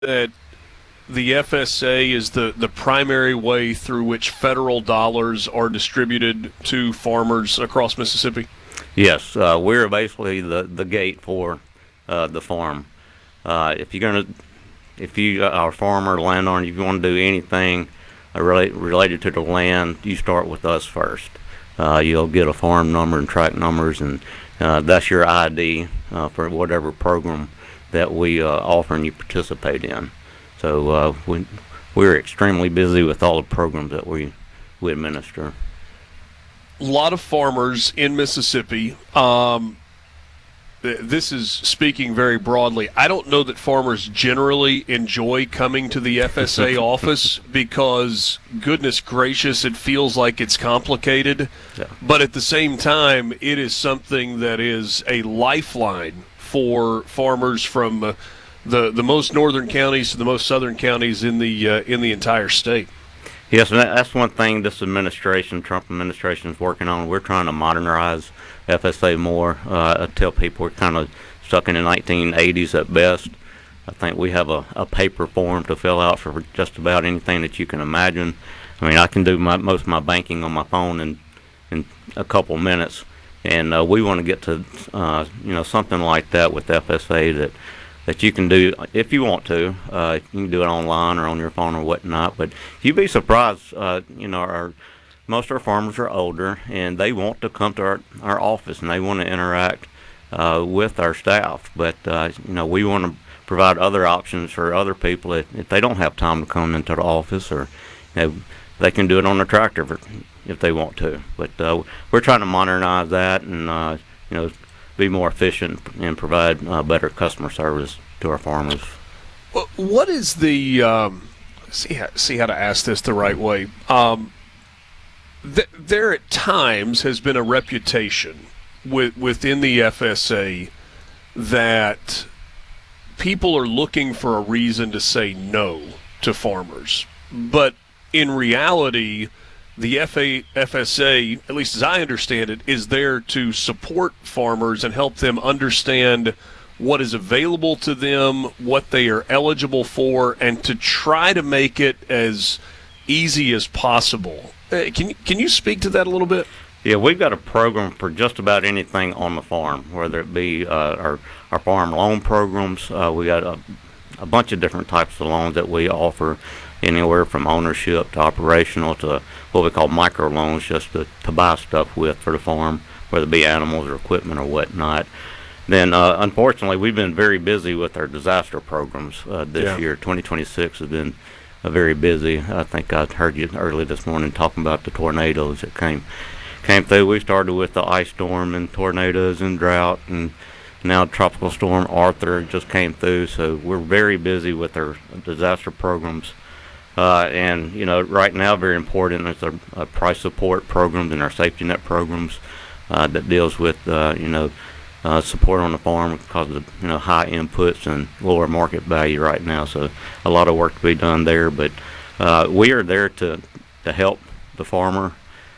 that the FSA is the primary way through which federal dollars are distributed to farmers across Mississippi? Yes, we're basically the gate for the farm. If you're gonna, if you are a farmer, landowner, if you want to do anything related to the land, you start with us first. You'll get a farm number and track numbers, and that's your ID for whatever program that we offer and you participate in. So we're extremely busy with all the programs that we administer. A lot of farmers in Mississippi. This is speaking very broadly. I don't know that farmers generally enjoy coming to the FSA office because, goodness gracious, it feels like it's complicated. Yeah. But at the same time, it is something that is a lifeline for farmers from the most northern counties to the most southern counties in the entire state. Yes, and that's one thing this administration, Trump administration, is working on. We're trying to modernize FSA more. I tell people we're kind of stuck in the 1980s at best. I think we have a paper form to fill out for just about anything that you can imagine. I mean, I can do most of my banking on my phone in a couple minutes, and we want to get to something like that with FSA that you can do if you want to. You can do it online or on your phone or whatnot. But you'd be surprised. Most of our farmers are older, and they want to come to our office and they want to interact with our staff. But we want to provide other options for other people if they don't have time to come into the office, or they can do it on their tractor if they want to. But we're trying to modernize that and be more efficient and provide better customer service to our farmers. What is the see how to ask this the right way? There at times has been a reputation within the FSA that people are looking for a reason to say no to farmers, but in reality, the FSA, at least as I understand it, is there to support farmers and help them understand what is available to them, what they are eligible for, and to try to make it as easy as possible. Can you speak to that a little bit? Yeah, we've got a program for just about anything on the farm, whether it be our farm loan programs. We got a bunch of different types of loans that we offer, anywhere from ownership to operational to what we call micro loans, just to buy stuff with for the farm, whether it be animals or equipment or whatnot. Then, unfortunately, we've been very busy with our disaster programs this year. 2026 has been very busy. I think I heard you early this morning talking about the tornadoes that came through. We started with the ice storm and tornadoes and drought, and now Tropical Storm Arthur just came through. So we're very busy with our disaster programs. And right now, very important is our price support programs and our safety net programs that deals with support on the farm because of high inputs and lower market value right now. So a lot of work to be done there, but we are there to help the farmer.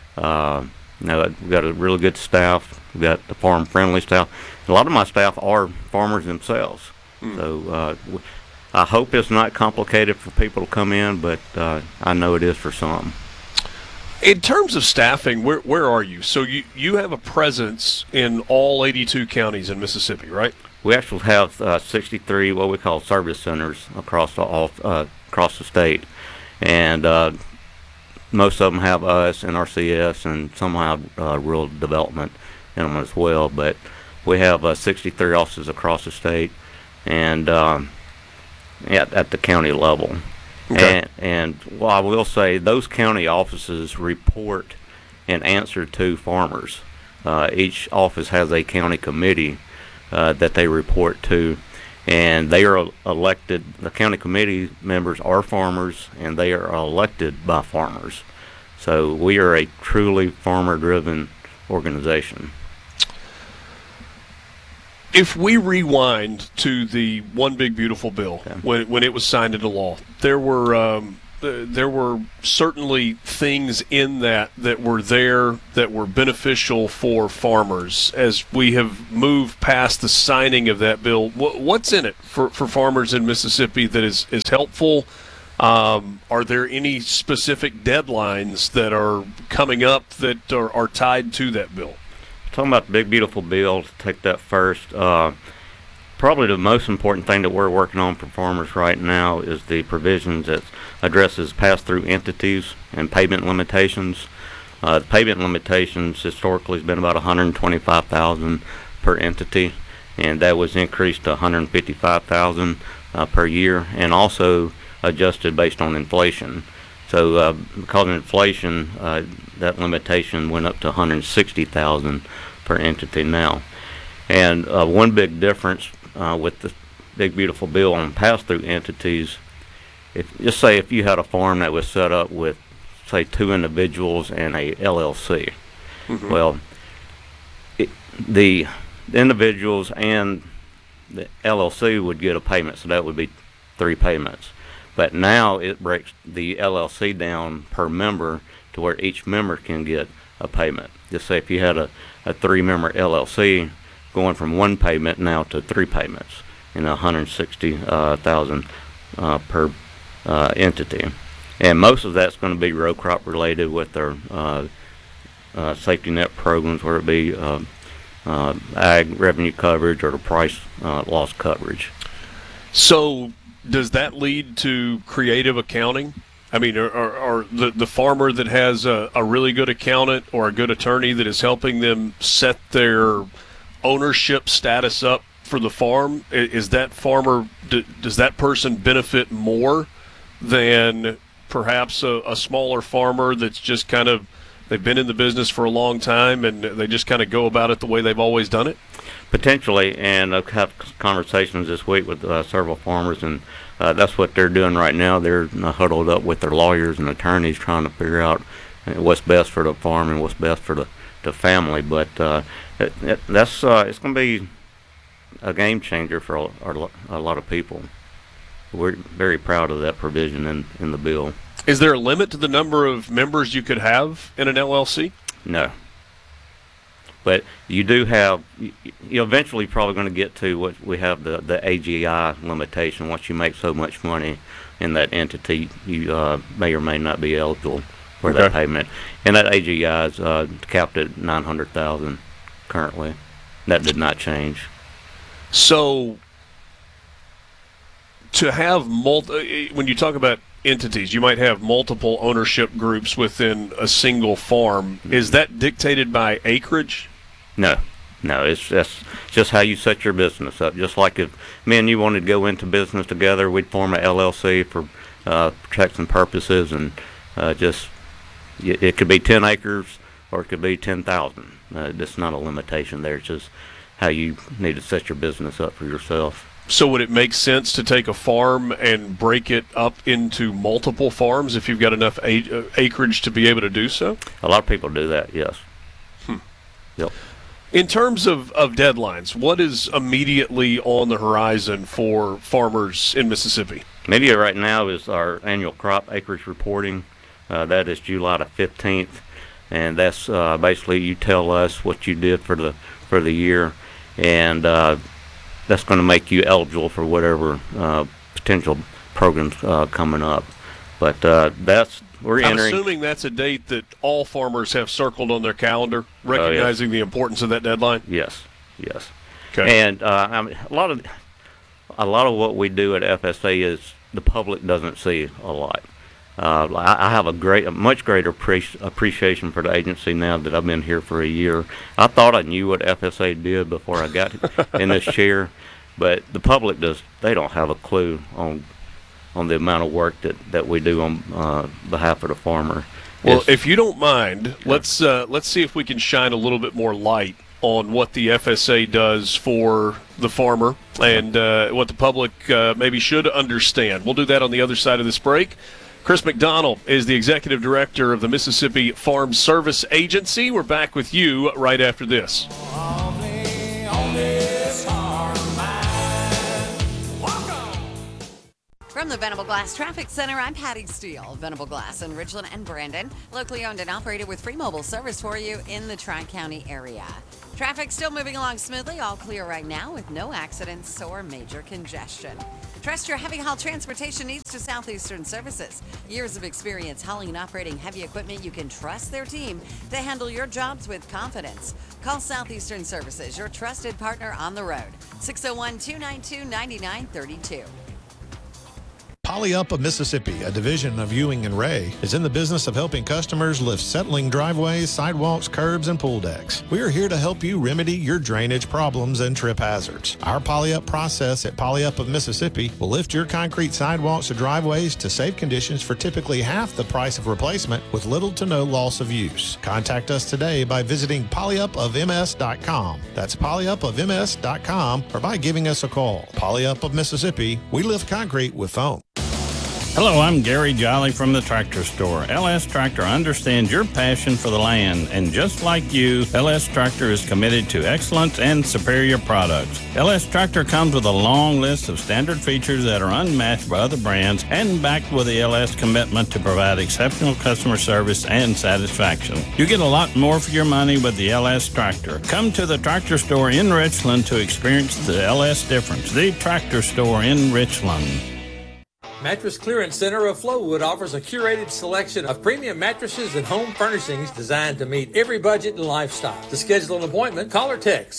We've got a really good staff. We've got the farm friendly staff. A lot of my staff are farmers themselves. So I hope it's not complicated for people to come in, but I know it is for some. In terms of staffing, where are you? So you have a presence in all 82 counties in Mississippi, right? We actually have 63 what we call service centers across the state, and most of them have us, NRCS, and some have rural development in them as well. But we have 63 offices across the state, and at the county level. Okay. And well, I will say those county offices report and answer to farmers. Each office has a county committee that they report to, and they are elected. The county committee members are farmers, and they are elected by farmers. So we are a truly farmer-driven organization. If we rewind to the One Big Beautiful Bill, when it was signed into law, there were there were certainly things in that were there that were beneficial for farmers. As we have moved past the signing of that bill, what's in it for farmers in Mississippi that is helpful? Are there any specific deadlines that are coming up that are tied to that bill? Talking about the big beautiful bill, to take that first. Probably the most important thing that we're working on for farmers right now is the provisions that addresses pass-through entities and payment limitations. The payment limitations historically has been about $125,000 per entity, and that was increased to $155,000 per year, and also adjusted based on inflation. So because of inflation, that limitation went up to $160,000 per entity now. And one big difference with the big beautiful bill on pass-through entities, just say if you had a farm that was set up with, say, 2 individuals and a LLC. Mm-hmm. Well, the individuals and the LLC would get a payment, so that would be 3 payments. But now it breaks the LLC down per member to where each member can get a payment. Just say if you had a 3-member LLC, going from 1 payment now to 3 payments, $160,000 per entity, and most of that's going to be row crop related with their safety net programs, whether it be ag revenue coverage or the price loss coverage. So does that lead to creative accounting? I mean, are the farmer that has a really good accountant or a good attorney that is helping them set their ownership status up for the farm, is that farmer, does that person benefit more than perhaps a smaller farmer that's just kind of, they've been in the business for a long time and they just kind of go about it the way they've always done it? Potentially, and I've had conversations this week with several farmers, and that's what they're doing right now. They're huddled up with their lawyers and attorneys trying to figure out what's best for the farm and what's best for the family. But it's going to be a game changer for a lot of people. We're very proud of that provision in the bill. Is there a limit to the number of members you could have in an LLC? No. But you do have, you're eventually probably going to get to what we have, the AGI limitation. Once you make so much money in that entity, you may or may not be eligible for that payment. And that AGI is capped at $900,000 currently. That did not change. So to have when you talk about entities, you might have multiple ownership groups within a single farm. Is that dictated by acreage? No, it's just how you set your business up. Just like if me and you wanted to go into business together, we'd form a LLC for protection purposes, and it could be 10 acres or it could be 10,000. That's not a limitation there. It's just how you need to set your business up for yourself. So would it make sense to take a farm and break it up into multiple farms if you've got enough acreage to be able to do so? A lot of people do that, yes. Yep. In terms of deadlines, what is immediately on the horizon for farmers in Mississippi? Immediate right now is our annual crop acreage reporting. That is July the 15th, and that's basically you tell us what you did for the year, and that's going to make you eligible for whatever potential programs coming up. But I'm assuming that's a date that all farmers have circled on their calendar, recognizing the importance of that deadline. Yes. Okay. And a lot of what we do at FSA is the public doesn't see a lot. I have a much greater appreciation for the agency now that I've been here for a year. I thought I knew what FSA did before I got in this chair, but the public they don't have a clue on the amount of work that we do on behalf of the farmer. Well, if you don't mind, let's see if we can shine a little bit more light on what the FSA does for the farmer and what the public maybe should understand. We'll do that on the other side of this break. Chris McDonald is the Executive Director of the Mississippi Farm Service Agency. We're back with you right after this. From the Venable Glass Traffic Center, I'm Patty Steele. Venable Glass in Richland and Brandon, locally owned and operated with free mobile service for you in the Tri-County area. Traffic still moving along smoothly, all clear right now with no accidents or major congestion. Trust your heavy haul transportation needs to Southeastern Services. Years of experience hauling and operating heavy equipment, you can trust their team to handle your jobs with confidence. Call Southeastern Services, your trusted partner on the road. 601-292-9932. Poly-Up of Mississippi, a division of Ewing and Ray, is in the business of helping customers lift settling driveways, sidewalks, curbs, and pool decks. We are here to help you remedy your drainage problems and trip hazards. Our Poly-Up process at Poly-Up of Mississippi will lift your concrete sidewalks or driveways to safe conditions for typically half the price of replacement with little to no loss of use. Contact us today by visiting polyupofms.com. That's polyupofms.com, or by giving us a call. Poly-Up of Mississippi, we lift concrete with foam. Hello, I'm Gary Jolly from the Tractor Store. LS Tractor understands your passion for the land, and just like you, LS Tractor is committed to excellence and superior products. LS Tractor comes with a long list of standard features that are unmatched by other brands and backed with the LS commitment to provide exceptional customer service and satisfaction. You get a lot more for your money with the LS Tractor. Come to the Tractor Store in Richland to experience the LS difference. The Tractor Store in Richland. Mattress Clearance Center of Flowood offers a curated selection of premium mattresses and home furnishings designed to meet every budget and lifestyle. To schedule an appointment, call or text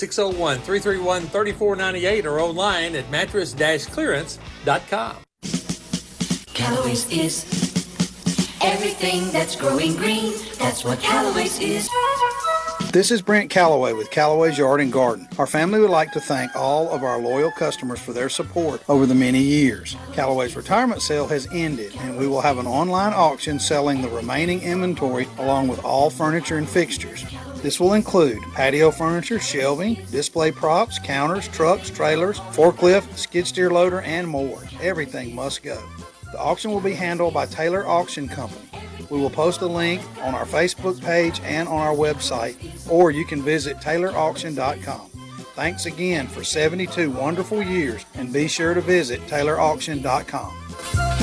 601-331-3498 or online at mattress-clearance.com. Callaway's is everything that's growing green. That's what Callaway's is. This is Brent Callaway with Callaway's Yard and Garden. Our family would like to thank all of our loyal customers for their support over the many years. Callaway's retirement sale has ended, and we will have an online auction selling the remaining inventory along with all furniture and fixtures. This will include patio furniture, shelving, display props, counters, trucks, trailers, forklift, skid steer loader, and more. Everything must go. The auction will be handled by Taylor Auction Company. We will post a link on our Facebook page and on our website, or you can visit TaylorAuction.com. Thanks again for 72 wonderful years, and be sure to visit TaylorAuction.com.